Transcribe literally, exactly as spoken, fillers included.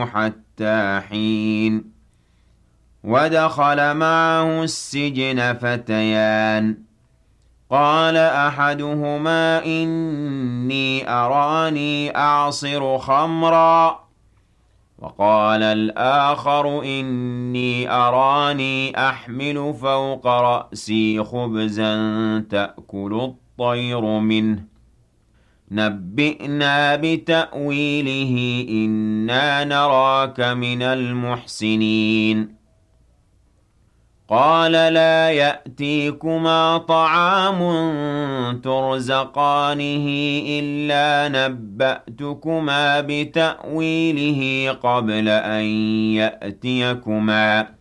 حتى حين ودخل معه السجن فتيان قال أحدهما إني أراني أعصر خمرا وقال الآخر إني أراني أحمل فوق رأسي خبزا تأكل الطير منه نبئنا بتأويله إنا نراك من المحسنين قال لا يأتيكما طعام ترزقانه إلا نبأتكما بتأويله قبل أن يأتيكما